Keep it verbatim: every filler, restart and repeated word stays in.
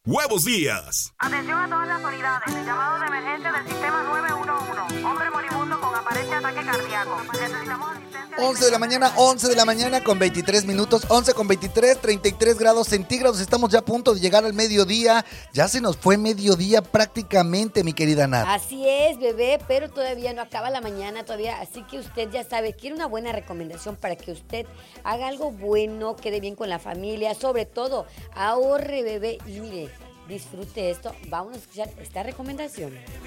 Huevos Díaz. Atención a todas las unidades. Llamado de emergencia del sistema nueve uno uno. Hombre moribundo con aparente ataque cardíaco. Necesitamos asistencia. once de la mañana, once de la mañana con veintitrés minutos, once con veintitrés, treinta y tres grados centígrados. Estamos ya a punto de llegar al mediodía. Ya se nos fue mediodía prácticamente, mi querida Nat. Así es, bebé, pero todavía no acaba la mañana todavía. Así que usted ya sabe, quiere una buena recomendación para que usted haga algo bueno, quede bien con la familia. Sobre todo, ahorre, bebé, y mire, disfrute esto. Vamos a escuchar esta recomendación.